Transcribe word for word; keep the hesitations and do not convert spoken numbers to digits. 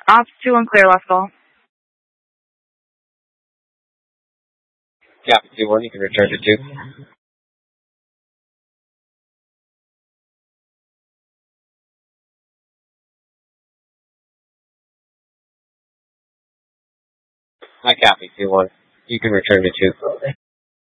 Ops two unclear, last call. Copy two one, you can return to two. I copy two one. You can return to two.